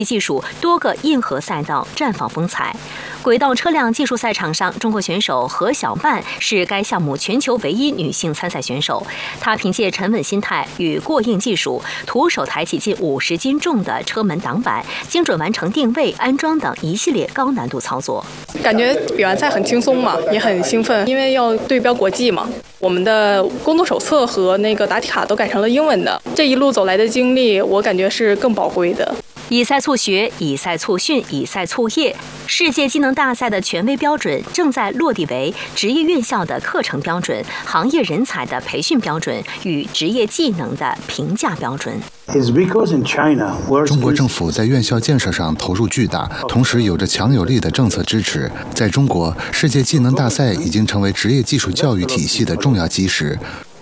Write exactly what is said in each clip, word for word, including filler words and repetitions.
技术多个硬核赛道绽放风采。轨道车辆技术赛场上，中国选手何小曼是该项目全球唯一女性参赛选手。她凭借沉稳心态与过硬技术，徒手抬起近五十斤重的车门挡板，精准完成定位、安装等一系列高难度操作。 感觉比完赛很轻松嘛，也很兴奋，因为要对标国际嘛。我们的工作手册和那个答题卡都改成了英文的，这一路走来的经历，我感觉是更宝贵的。 以赛促学，以赛促训，以赛促业。世界技能大赛的权威标准正在落地为职业院校的课程标准、行业人才的培训标准与职业技能的评价标准。 中国政府在院校建设上投入巨大，同时有着强有力的政策支持。在中国，世界技能大赛已经成为职业技术教育体系的重要基石。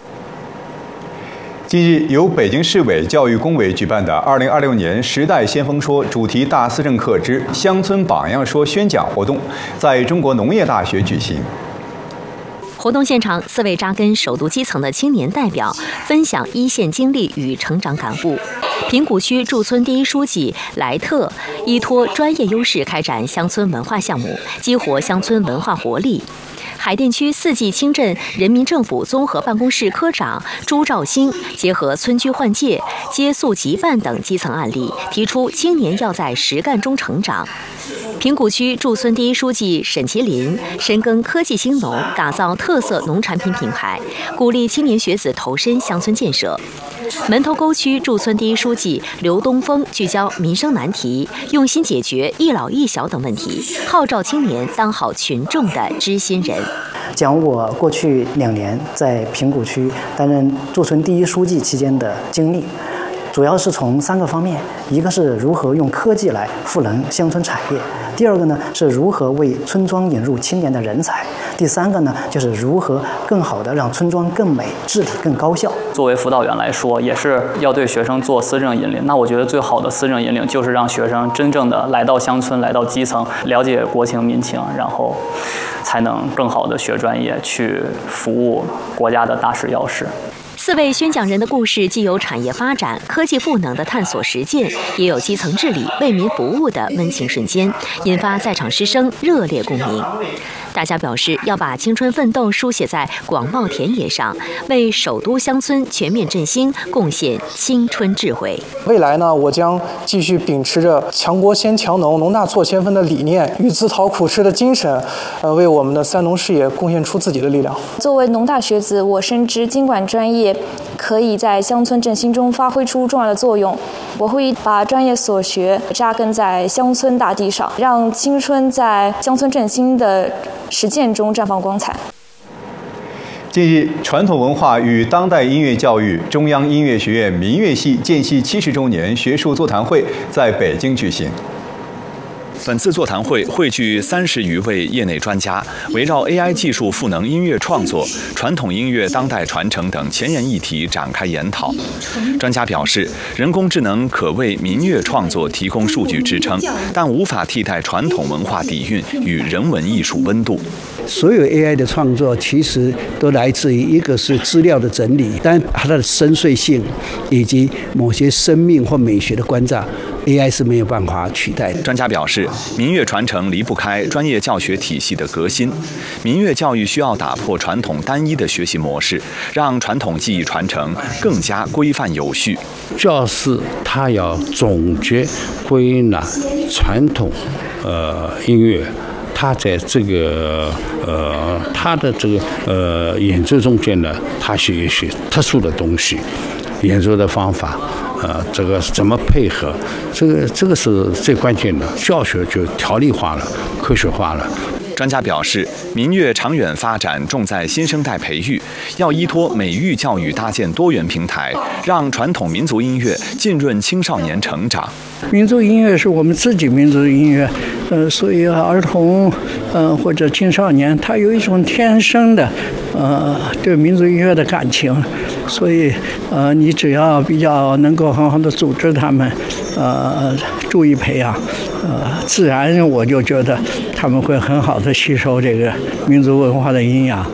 近日，由北京市委教育工委举办的二零二六年时代先锋说主题大思政课之乡村榜样说宣讲活动在中国农业大学举行。 活动现场，四位扎根首都基层的青年代表分享一线经历与成长感悟。平谷区驻村第一书记莱特依托专业优势开展乡村文化项目，激活乡村文化活力。海淀区四季青镇人民政府综合办公室科长朱兆兴结合村居换届、接宿即办等基层案例，提出青年要在实干中成长。平谷区驻村第一书记沈麒麟深耕科技兴农，打造特色农产品品牌，鼓励青年学子投身乡村建设。门头沟区驻村第一书记刘东峰聚焦民生难题，用心解决一老一小等问题，号召青年当好群众的知心人。 讲我过去两年在平谷区担任驻村第一书记期间的经历，主要是从三个方面：一个是如何用科技来赋能乡村产业；第二个呢是如何为村庄引入青年的人才；第三个呢就是如何更好的让村庄更美、治理更高效。 作为辅导员来说，也是要对学生做思政引领。那我觉得最好的思政引领就是让学生真正的来到乡村、来到基层，了解国情民情，然后才能更好的学专业，去服务国家的大事要事。 四位宣讲人的故事既有产业发展、科技赋能的探索实践，也有基层治理、为民服务的温情瞬间，引发在场师生热烈共鸣。大家表示要把青春奋斗书写在广袤田野上，为首都乡村全面振兴贡献青春智慧。 未来呢，我将继续秉持着强国先强农、农大错先分的理念与自讨苦吃的精神，呃，为我们的三农事业贡献出自己的力量。 作为农大学子，我深知经管专业可以在乡村振兴中发挥出重要的作用。我会把专业所学扎根在乡村大地上，让青春在乡村振兴的实践中绽放光彩。 近日，传统文化与当代音乐教育中央音乐学院民乐系建系七十周年学术座谈会在北京举行。 本次座谈会汇聚三十余位业内专家，围绕 A I 技术赋能音乐创作、传统音乐当代传承等前沿议题展开研讨。专家表示，人工智能可为民乐创作提供数据支撑，但无法替代传统文化底蕴与人文艺术温度。 所有 A I 的创作其实都来自于一个是资料的整理，但它的深邃性以及某些生命或美学的关照 ，A I 是没有办法取代的。 专家表示，民乐传承离不开专业教学体系的革新，民乐教育需要打破传统单一的学习模式，让传统技艺传承更加规范有序。 教师他要总结归纳传统呃音乐。他在这个呃他的这个呃演奏中间呢，他学一些特殊的东西，演奏的方法，呃，这个怎么配合，这个这个是最关键的。教学就条理化了，科学化了。 专家表示，民乐长远发展重在新生代培育，要依托美育教育搭建多元平台，让传统民族音乐浸润青少年成长。 民族音乐是我们自己民族音乐，呃，所以儿童，呃或者青少年，他有一种天生的，呃对民族音乐的感情，所以呃你只要比较能够很好的组织他们，呃注意培养，呃自然我就觉得他们会很好的吸收这个民族文化的营养。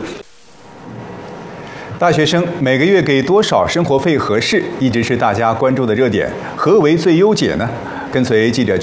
大学生每个月给多少生活费合适，一直是大家关注的热点。何为最优解呢？跟随记者